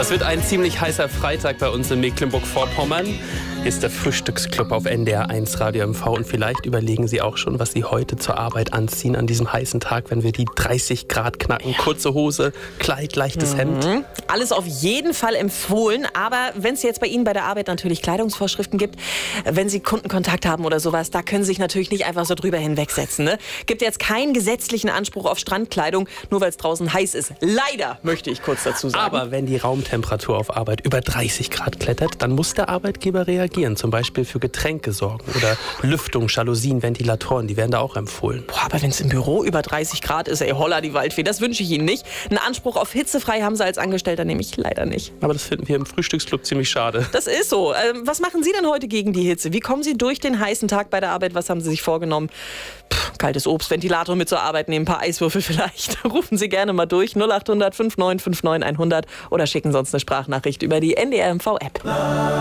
Das wird ein ziemlich heißer Freitag bei uns in Mecklenburg-Vorpommern. Hier ist der Frühstücksclub auf NDR 1 Radio MV und vielleicht überlegen Sie auch schon, was Sie heute zur Arbeit anziehen an diesem heißen Tag, wenn wir die 30 Grad knacken. Kurze Hose, Kleid, leichtes Hemd. Alles auf jeden Fall empfohlen, aber wenn es jetzt bei Ihnen bei der Arbeit natürlich Kleidungsvorschriften gibt, wenn Sie Kundenkontakt haben oder sowas, da können Sie sich natürlich nicht einfach so drüber hinwegsetzen. Ne? Gibt jetzt keinen gesetzlichen Anspruch auf Strandkleidung, nur weil es draußen heiß ist. Leider, möchte ich kurz dazu sagen. Aber wenn die Raumtemperatur auf Arbeit über 30 Grad klettert, dann muss der Arbeitgeber reagieren. Zum Beispiel für Getränke sorgen oder Lüftung, Jalousien, Ventilatoren, die werden da auch empfohlen. Boah, aber wenn es im Büro über 30 Grad ist, ey, holla die Waldfee, das wünsche ich Ihnen nicht. Einen Anspruch auf hitzefrei haben Sie als Angestellter nämlich leider nicht. Aber das finden wir im Frühstücksclub ziemlich schade. Das ist so. Was machen Sie denn heute gegen die Hitze? Wie kommen Sie durch den heißen Tag bei der Arbeit? Was haben Sie sich vorgenommen? Kaltes Obst, Ventilator mit zur Arbeit nehmen, ein paar Eiswürfel vielleicht. Rufen Sie gerne mal durch 0800 5959 100 oder schicken sonst eine Sprachnachricht über die NDR MV App.